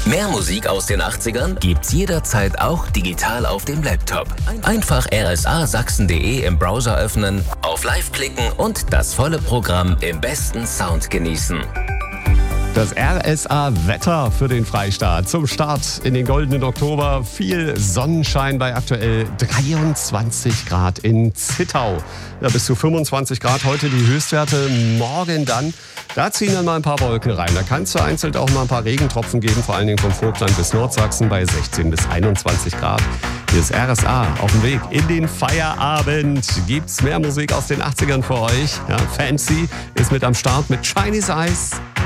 Mehr Musik aus den 80ern gibt's jederzeit auch digital auf dem Laptop. Einfach rsasachsen.de im Browser öffnen, auf Live klicken und das volle Programm im besten Sound genießen. Das RSA-Wetter für den Freistaat. Zum Start in den goldenen Oktober. Viel Sonnenschein bei aktuell 23 Grad in Zittau. Ja, bis zu 25 Grad heute die Höchstwerte. Morgen dann, da ziehen dann mal ein paar Wolken rein. Da kann es vereinzelt auch mal ein paar Regentropfen geben, vor allen Dingen vom Vogtland bis Nordsachsen bei 16 bis 21 Grad. Hier ist RSA auf dem Weg in den Feierabend. Gibt's mehr Musik aus den 80ern für euch? Ja, Fancy ist mit am Start mit Chinese Eyes.